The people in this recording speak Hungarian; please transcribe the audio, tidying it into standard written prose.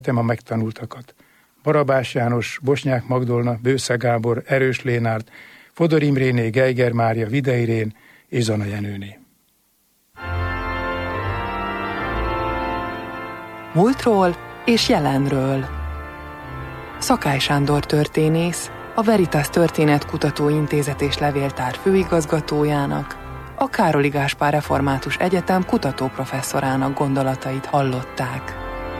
a megtanultakat. Barabás János, Bosnyák Magdolna, Bősze Gábor, Erős Lénárd, Fodor Imréné, Geiger Mária, Vida Irén és Zana Jenőné. Múltról és jelenről. Szakály Sándor történész, a Veritas Történetkutató Intézet és Levéltár főigazgatójának, a Károli Gáspár Református Egyetem kutatóprofesszorának gondolatait hallották.